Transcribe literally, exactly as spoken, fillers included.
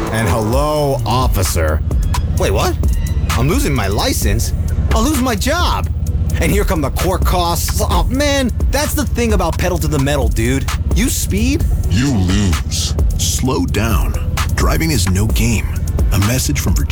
And hello, officer. Wait, what? I'm losing my license? I'll lose my job. And here come the court costs. Oh, man, that's the thing about pedal to the metal, dude. You speed, You lose. Slow down. Driving is no game. A message from Virginia.